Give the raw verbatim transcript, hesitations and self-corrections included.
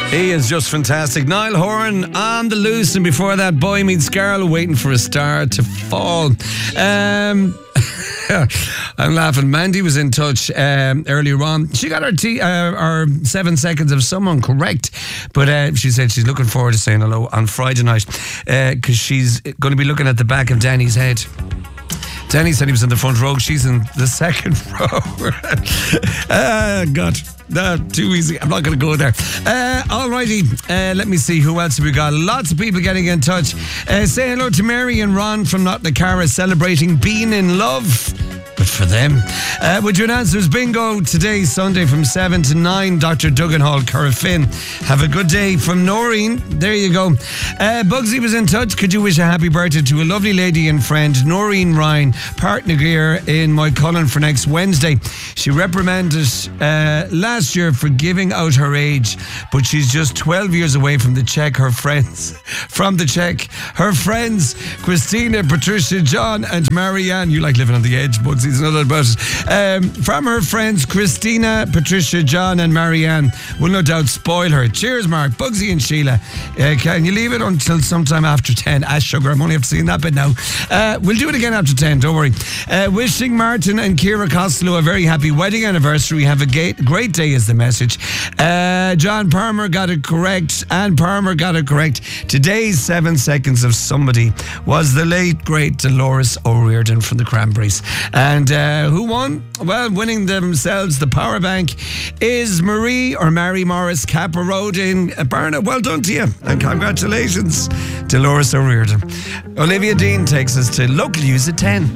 He is just fantastic. Niall Horan on the loose, and before that, Boy Meets Girl, Waiting for a Star to Fall. Um... I'm laughing. Mandy was in touch um, earlier on. She got her, t- uh, her seven seconds of someone correct, but uh, she said she's looking forward to saying hello on Friday night because uh, she's going to be looking at the back of Danny's head. Danny said he was in the front row. She's in the second row. uh, God. No, too easy. I'm not going to go there. Uh, alrighty, uh, let me see who else we got. Lots of people getting in touch. Uh, say hello to Mary and Ron from Notnacara celebrating being in love. But for them, uh, would you answers bingo today, Sunday from seven to nine, Doctor Duggan Hall, Currafin. Have a good day from Noreen. There you go. Uh, Bugsy was in touch. Could you wish a happy birthday to a lovely lady and friend, Noreen Ryan, partner gear in Moycullen for next Wednesday. She reprimanded uh, last year for giving out her age, but she's just twelve years away from the check. Her friends, from the check, her friends, Christina, Patricia, John, and Marianne. You like living on the edge, Bugsy. It's not about it. Um, from her friends Christina, Patricia, John and Marianne will no doubt spoil her. Cheers, Mark, Bugsy and Sheila. Uh, can you leave it until sometime after ten? Ash Sugar, I'm only after seeing that bit now. Uh, we'll do it again after ten, don't worry. Uh, wishing Martin and Ciara Costello a very happy wedding anniversary. Have a great, great day is the message. Uh, John Palmer got it correct. Anne Palmer got it correct. Today's seven seconds of somebody was the late, great Dolores O'Riordan from the Cranberries. And And uh, who won? Well, winning themselves the power bank is Marie or Mary Morris Capper Road in Barna. Well done to you and congratulations, Dolores O'Riordan. Olivia Dean takes us to local news at ten.